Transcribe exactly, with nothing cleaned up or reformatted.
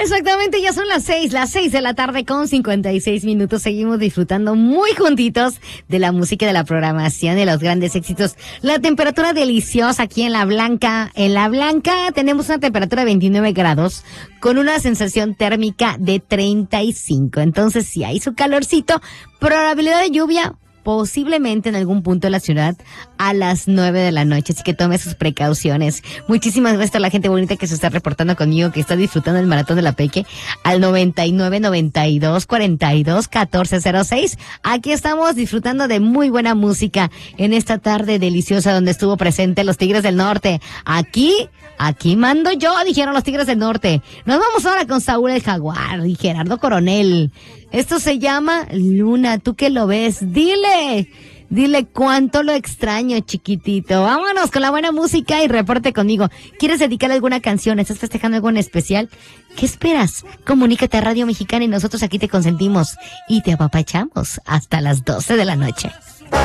Exactamente, ya son las seis, las seis de la tarde con cincuenta y seis minutos. Seguimos disfrutando muy juntitos de la música, de la programación, de los grandes éxitos. La temperatura deliciosa aquí en La Blanca. En La Blanca tenemos una temperatura de veintinueve grados con una sensación térmica de treinta y cinco. Entonces, si hay su calorcito, probabilidad de lluvia posiblemente en algún punto de la ciudad a las nueve de la noche, así que tome sus precauciones. Muchísimas gracias a la gente bonita que se está reportando conmigo, que está disfrutando el maratón de la Peque, al noventa y nueve, noventa y dos, cuarenta y dos, catorce cero seis. Aquí estamos disfrutando de muy buena música en esta tarde deliciosa donde estuvo presente los Tigres del Norte. Aquí, aquí mando yo, dijeron los Tigres del Norte. Nos vamos ahora con Saúl el Jaguar y Gerardo Coronel. Esto se llama Luna, tú que lo ves, dile, dile cuánto lo extraño, chiquitito. Vámonos con la buena música y reporte conmigo. ¿Quieres dedicarle alguna canción? ¿Estás festejando algo en especial? ¿Qué esperas? Comunícate a Radio Mexicana y nosotros aquí te consentimos y te apapachamos hasta las doce de la noche.